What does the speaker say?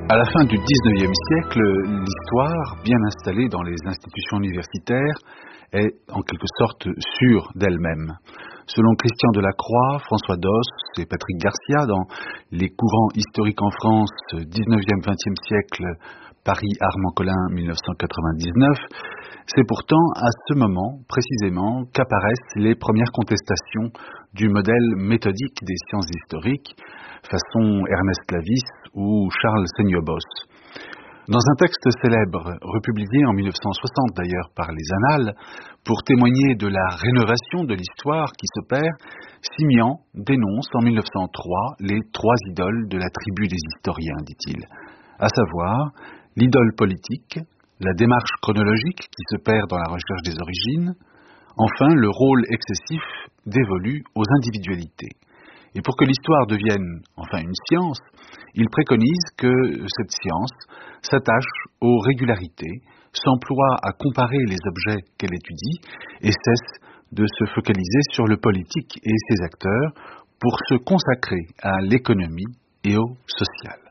À la fin du XIXe siècle, l'histoire, bien installée dans les institutions universitaires, est en quelque sorte sûre d'elle-même. Selon Christian Delacroix, François Doss et Patrick Garcia, dans Les courants historiques en France, 19e-20e siècle, Paris-Armand-Collin, 1999, c'est pourtant à ce moment, précisément, qu'apparaissent les premières contestations du modèle méthodique des sciences historiques, façon Ernest Lavis ou Charles Seignobos. Dans un texte célèbre, republié en 1960 d'ailleurs par les Annales, pour témoigner de la rénovation de l'histoire qui s'opère, Simian dénonce en 1903 les trois idoles de la tribu des historiens, dit-il, à savoir l'idole politique, la démarche chronologique qui se perd dans la recherche des origines, enfin le rôle excessif dévolu aux individualités. Et pour que l'histoire devienne enfin une science, il préconise que cette science s'attache aux régularités, s'emploie à comparer les objets qu'elle étudie et cesse de se focaliser sur le politique et ses acteurs pour se consacrer à l'économie et au social.